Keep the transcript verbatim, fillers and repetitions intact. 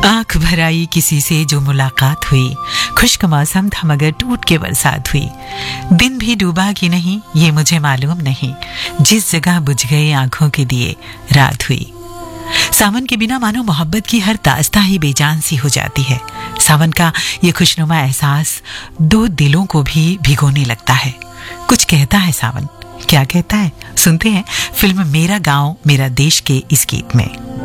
आंख भर आई किसी से जो मुलाकात हुई, खुश्क मौसम था मगर टूट के बरसात हुई। दिन भी डूबा कि नहीं ये मुझे मालूम नहीं, जिस जगह बुझ गए आंखों के दिए रात हुई। सावन के बिना मानो मोहब्बत की हर दास्ता ही बेजान सी हो जाती है। सावन का ये खुशनुमा एहसास दो दिलों को भी भिगोने लगता है। कुछ कहता है सावन, क्या कहता है सुनते हैं फिल्म मेरा गांव मेरा देश के इस गीत में।